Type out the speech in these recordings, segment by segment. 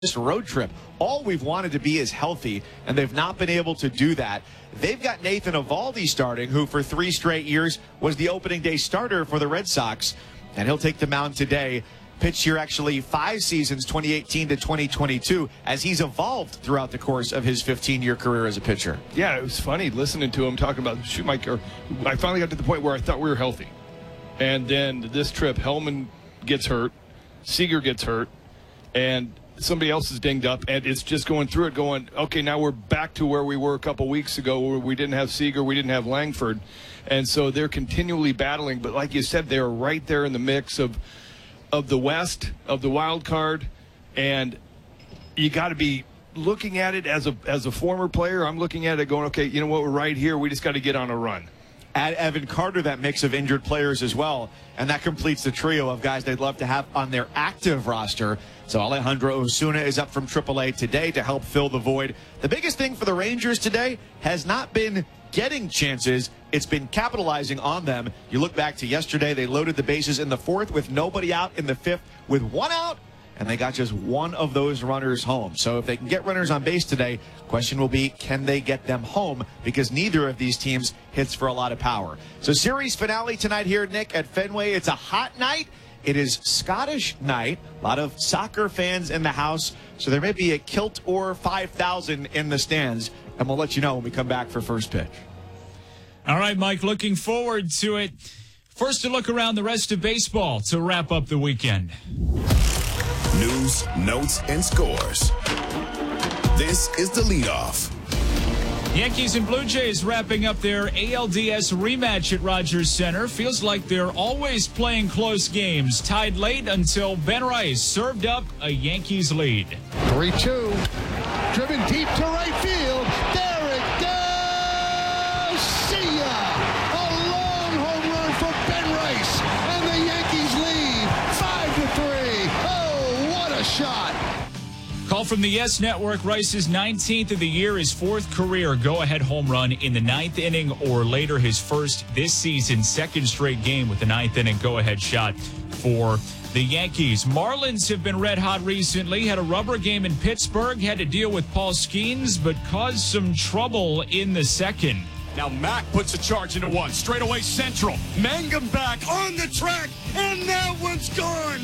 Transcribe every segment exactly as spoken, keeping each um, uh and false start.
this road trip. All we've wanted to be is healthy, and they've not been able to do that. They've got Nathan Eovaldi starting, who for three straight years was the opening day starter for the Red Sox, and he'll take the mound today. Pitched here actually five seasons, twenty eighteen to twenty twenty-two, as he's evolved throughout the course of his fifteen-year career as a pitcher. Yeah, it was funny listening to him talking about shoot my car. I finally got to the point where I thought we were healthy, and then this trip, Hellman gets hurt, Seager gets hurt, and somebody else is dinged up, and it's just going through it going, okay, now we're back to where we were a couple weeks ago where we didn't have Seager, we didn't have Langford. And so they're continually battling. But like you said, they're right there in the mix of of the West, of the wild card, and you got to be looking at it as a as a former player. I'm looking at it going, okay, you know what, we're right here. We just got to get on a run. Add Evan Carter, that mix of injured players as well, and that completes the trio of guys they'd love to have on their active roster. So Alejandro Osuna is up from triple A today to help fill the void. The biggest thing for the Rangers today has not been getting chances, it's been capitalizing on them. You look back to yesterday, they loaded the bases in the fourth with nobody out, in the fifth with one out, and they got just one of those runners home. So if they can get runners on base today, question will be, can they get them home? Because neither of these teams hits for a lot of power. So series finale tonight here, Nick, at Fenway. It's a hot night. It is Scottish night. A lot of soccer fans in the house. So there may be a kilt or five thousand in the stands. And we'll let you know when we come back for first pitch. All right, Mike, looking forward to it. First, a look around the rest of baseball to wrap up the weekend. News, notes, and scores. This is the leadoff. Yankees and Blue Jays wrapping up their A L D S rematch at Rogers Center. Feels like they're always playing close games. Tied late until Ben Rice served up a Yankees lead. three two. Driven deep to right field. There it goes. See ya. A long home run for Ben Rice. And the Yankees lead five to three. Oh, what a shot. Call from the Yes Network. Rice's nineteenth of the year, his fourth career go-ahead home run in the ninth inning or later, his first this season, second straight game with the ninth inning go-ahead shot for the Yankees. Marlins have been red hot recently. Had a rubber game in Pittsburgh, had to deal with Paul Skeens, but caused some trouble in the second. Now Mack puts a charge into one. Straight away central. Mangum back on the track, and that one's gone.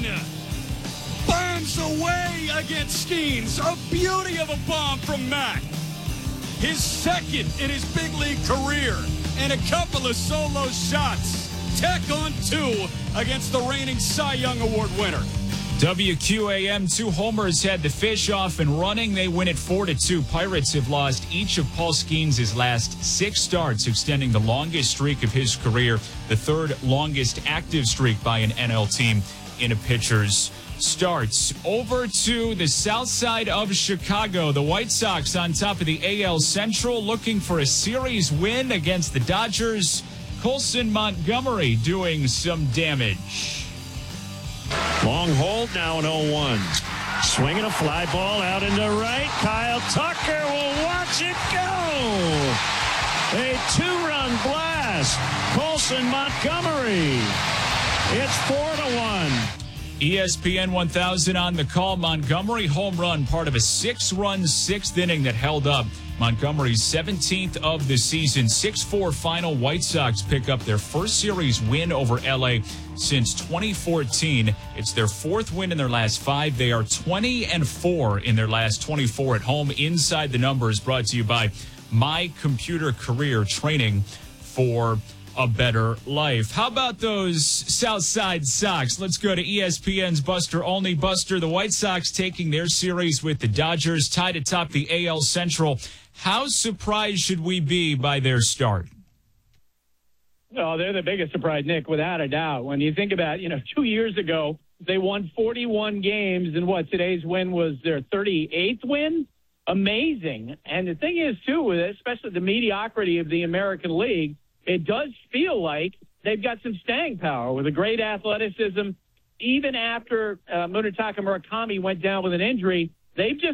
Bombs away against Skeens. A beauty of a bomb from Mack. His second in his big league career, and a couple of solo shots. Tech on two against the reigning Cy Young Award winner. W Q A M, two homers had the fish off and running. They win it four to two. Pirates have lost each of Paul Skeens' last six starts, extending the longest streak of his career, the third longest active streak by an N L team in a pitcher's starts. Over to the south side of Chicago. The White Sox on top of the A L Central, looking for a series win against the Dodgers. Colson Montgomery doing some damage. Long hold now in oh one. Swinging a fly ball out into right. Kyle Tucker will watch it go. A two-run blast. Colson Montgomery. It's four to one. E S P N one thousand on the call. Montgomery home run, part of a six-run sixth inning that held up. Montgomery's seventeenth of the season. six four final. White Sox pick up their first series win over L A since twenty fourteen. It's their fourth win in their last five. They are twenty and four in their last twenty-four at home. Inside the Numbers, brought to you by My Computer Career, training for a better life. How about those Southside Sox? Let's go to E S P N's Buster Olney. Buster, the White Sox taking their series with the Dodgers, tied atop the A L Central. How surprised should we be by their start? Oh, they're the biggest surprise, Nick, without a doubt. When you think about, you know, two years ago, they won forty-one games, and what, today's win was their thirty-eighth win? Amazing. And the thing is, too, especially the mediocrity of the American League, it does feel like they've got some staying power with a great athleticism. Even after uh, Munetaka Murakami went down with an injury, they've just